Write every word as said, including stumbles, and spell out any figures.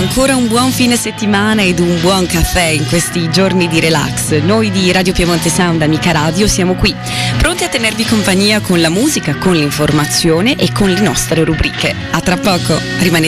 ancora un buon fine settimana ed un buon caffè in questi giorni di relax. Noi di Radio Piemonte Sound, Amica Radio, siamo qui, pronti a tenervi compagnia con la musica, con l'informazione e con le nostre rubriche. A tra poco, rimanete